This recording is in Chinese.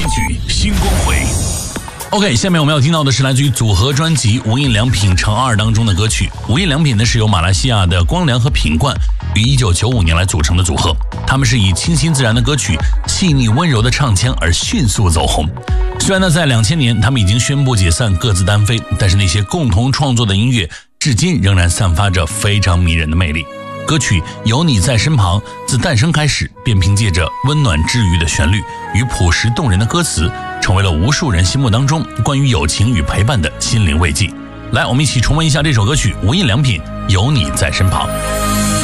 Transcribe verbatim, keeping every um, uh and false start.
曲新光辉。OK， 下面我们要听到的是来自于组合专辑《无印良品乘二》当中的歌曲。无印良品呢是由马来西亚的光良和品冠于一九九五年来组成的组合，他们是以清新自然的歌曲、细腻温柔的唱腔而迅速走红。虽然呢在两千年他们已经宣布解散，各自单飞，但是那些共同创作的音乐至今仍然散发着非常迷人的魅力。歌曲《有你在身旁》自诞生开始便凭借着温暖治愈的旋律与朴实动人的歌词，成为了无数人心目当中关于友情与陪伴的心灵慰藉。来，我们一起重温一下这首歌曲《无印良品有你在身旁》。